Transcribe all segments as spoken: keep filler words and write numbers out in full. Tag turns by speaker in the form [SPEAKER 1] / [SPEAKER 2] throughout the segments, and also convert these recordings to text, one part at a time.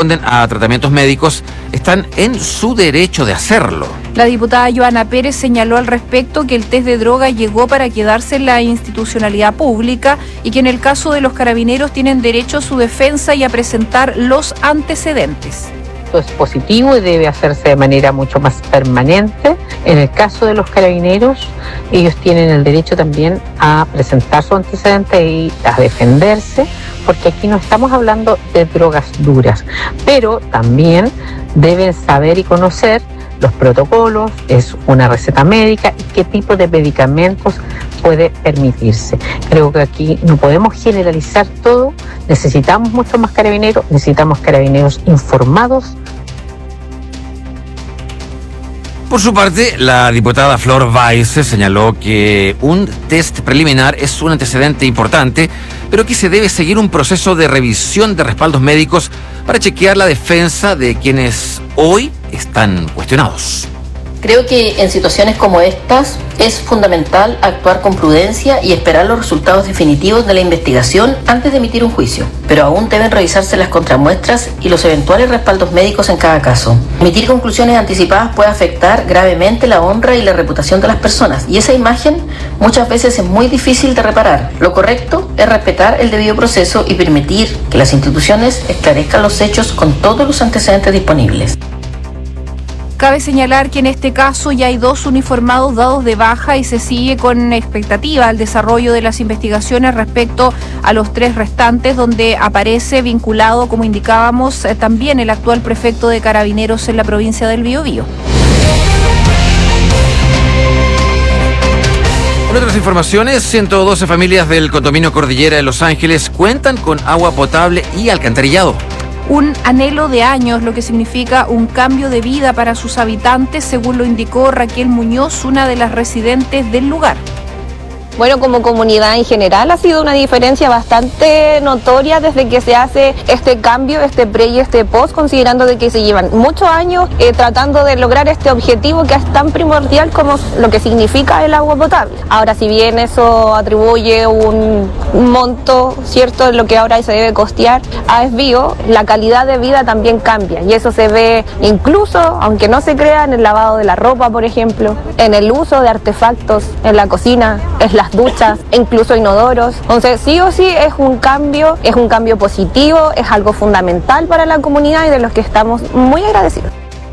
[SPEAKER 1] responden a tratamientos médicos están en su derecho de hacerlo.
[SPEAKER 2] La diputada Joana Pérez señaló al respecto que el test de droga llegó para quedarse en la institucionalidad pública y que en el caso de los carabineros tienen derecho a su defensa y a presentar los antecedentes.
[SPEAKER 3] Esto es positivo y debe hacerse de manera mucho más permanente. En el caso de los carabineros, ellos tienen el derecho también a presentar sus antecedentes y a defenderse, porque aquí no estamos hablando de drogas duras, pero también deben saber y conocer los protocolos, es una receta médica y qué tipo de medicamentos puede permitirse. Creo que aquí no podemos generalizar todo, necesitamos mucho más carabineros, necesitamos carabineros informados.
[SPEAKER 1] Por su parte, la diputada Flor Weiss señaló que un test preliminar es un antecedente importante, pero que se debe seguir un proceso de revisión de respaldos médicos para chequear la defensa de quienes hoy están cuestionados.
[SPEAKER 4] Creo que en situaciones como estas es fundamental actuar con prudencia y esperar los resultados definitivos de la investigación antes de emitir un juicio, pero aún deben revisarse las contramuestras y los eventuales respaldos médicos en cada caso. Emitir conclusiones anticipadas puede afectar gravemente la honra y la reputación de las personas, y esa imagen muchas veces es muy difícil de reparar. Lo correcto es respetar el debido proceso y permitir que las instituciones esclarezcan los hechos con todos los antecedentes disponibles.
[SPEAKER 2] Cabe señalar que en este caso ya hay dos uniformados dados de baja y se sigue con expectativa el desarrollo de las investigaciones respecto a los tres restantes, donde aparece vinculado, como indicábamos, eh, también el actual prefecto de Carabineros en la provincia del Biobío.
[SPEAKER 1] En otras informaciones, ciento doce familias del condominio Cordillera de Los Ángeles cuentan con agua potable y alcantarillado.
[SPEAKER 2] Un anhelo de años, lo que significa un cambio de vida para sus habitantes, según lo indicó Raquel Muñoz, una de las residentes del lugar.
[SPEAKER 5] Bueno, como comunidad en general ha sido una diferencia bastante notoria desde que se hace este cambio, este pre y este post, considerando de que se llevan muchos años eh, tratando de lograr este objetivo que es tan primordial como lo que significa el agua potable. Ahora, si bien eso atribuye un monto, ¿cierto?, lo que ahora se debe costear a Esbio, la calidad de vida también cambia y eso se ve incluso, aunque no se crea, en el lavado de la ropa, por ejemplo, en el uso de artefactos en la cocina, en las duchas, incluso inodoros. Entonces, sí o sí es un cambio, es un cambio positivo, es algo fundamental para la comunidad y de los que estamos muy agradecidos.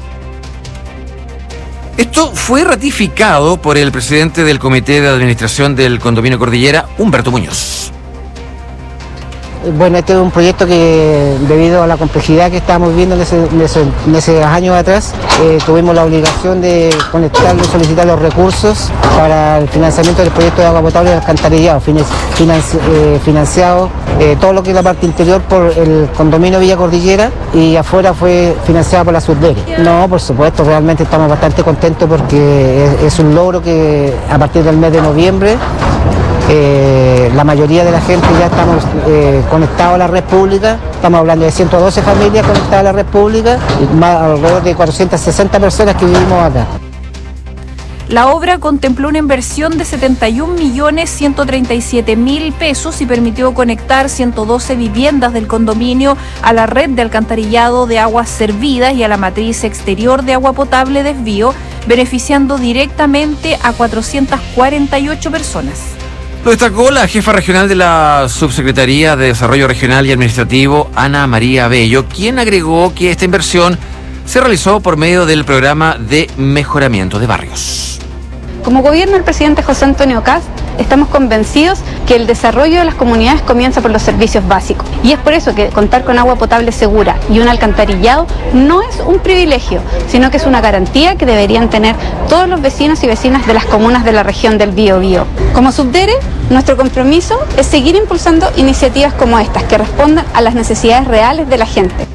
[SPEAKER 1] Esto fue ratificado por el presidente del Comité de Administración del Condominio Cordillera, Humberto Muñoz.
[SPEAKER 6] Bueno, este es un proyecto que, debido a la complejidad que estábamos viviendo en, ese, en, ese, en esos años atrás, eh, tuvimos la obligación de conectar y solicitar los recursos para el financiamiento del proyecto de agua potable y alcantarillado, financi, eh, financiado eh, todo lo que es la parte interior por el condominio Villa Cordillera y afuera fue financiado por la Subdere. No, por supuesto, realmente estamos bastante contentos porque es, es un logro que a partir del mes de noviembre Eh, la mayoría de la gente ya estamos eh, conectados a la red pública, estamos hablando de ciento doce familias conectadas a la red pública y más, alrededor de cuatrocientas sesenta personas que vivimos acá.
[SPEAKER 2] La obra contempló una inversión de setenta y un millones ciento treinta y siete mil pesos y permitió conectar ciento doce viviendas del condominio a la red de alcantarillado de aguas servidas y a la matriz exterior de agua potable de Esbio, beneficiando directamente a cuatrocientas cuarenta y ocho personas.
[SPEAKER 1] Lo destacó la jefa regional de la Subsecretaría de Desarrollo Regional y Administrativo, Ana María Bello, quien agregó que esta inversión se realizó por medio del programa de mejoramiento de barrios.
[SPEAKER 7] Como gobierno del presidente José Antonio Kast, estamos convencidos que el desarrollo de las comunidades comienza por los servicios básicos. Y es por eso que contar con agua potable segura y un alcantarillado no es un privilegio, sino que es una garantía que deberían tener todos los vecinos y vecinas de las comunas de la región del Biobío. Como Subdere, nuestro compromiso es seguir impulsando iniciativas como estas, que respondan a las necesidades reales de la gente.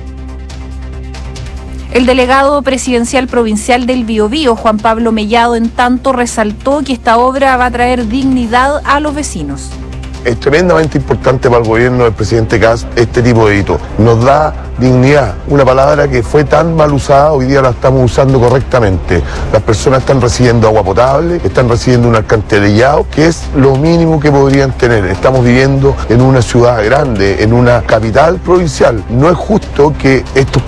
[SPEAKER 2] El delegado presidencial provincial del Biobío, Juan Pablo Mellado, en tanto resaltó que esta obra va a traer dignidad a los vecinos.
[SPEAKER 8] Es tremendamente importante para el gobierno del presidente Kast este tipo de hito. Nos da dignidad, una palabra que fue tan mal usada, hoy día la estamos usando correctamente. Las personas están recibiendo agua potable, están recibiendo un alcantarillado, que es lo mínimo que podrían tener. Estamos viviendo en una ciudad grande, en una capital provincial. No es justo que estos